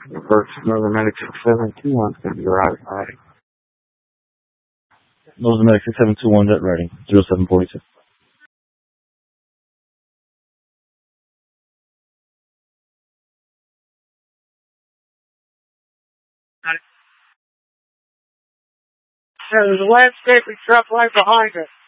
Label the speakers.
Speaker 1: Reverse Mosaic 6721 is going to be riding.
Speaker 2: Mosaic 6721, jet riding, 0742.
Speaker 1: There's a landscaping truck right behind us.